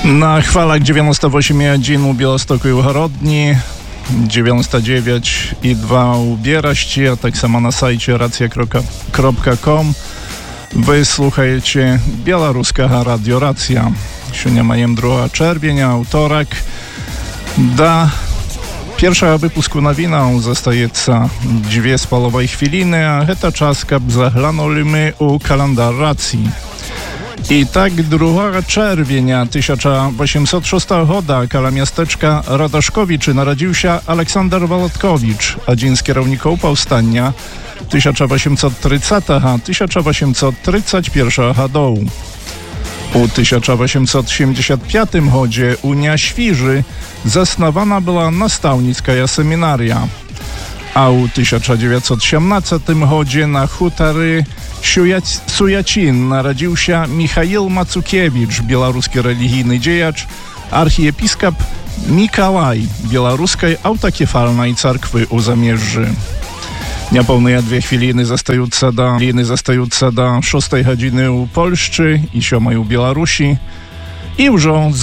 На хвалах 98,1 у Білостоку і в Городні, 99,2 у Бєрашті, а так само на сайті racja.com. Ви слухаєте Білоруського радіо Рація. Сьогодні маємо 2 czerwienia, вівторок. До першого випуску новин зостається 2,5 хвилини, а це час, щоб заглянули ми у календар Рації. I tak 2 czerwienia 1806 года каля miasteczka Radaszkowiczy narodził się Aleksander Wolodkowicz, один z kierowników powstania 1830-1831 годов. У 1875 гоdzie у Няświży zasnowana była nastawnicka seminaria, a u 1917 гоdzie na hutary Sujacin narodził się Michail Macukiewicz, białoruski religijny dziejacz, archiepiskop Mikołaj Białoruskiej Autokefalnej Cerkwy u Zamierzy. Niepełne 2 chwiliny zostające do 6 godziny u Polszczy i 7 u Białorusi i już